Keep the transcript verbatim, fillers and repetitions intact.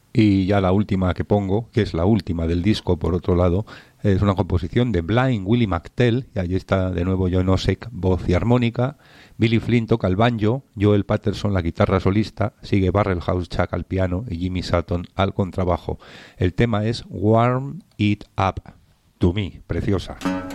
Y ya la última que pongo, que es la última del disco, por otro lado, es una composición de Blind Willie McTell, y allí está de nuevo John Osek, voz y armónica, Billy Flynn toca el banjo, Joel Patterson la guitarra solista, sigue Barrel House-Chuck al piano y Jimmy Sutton al contrabajo. El tema es Warm It Up, To Me, preciosa.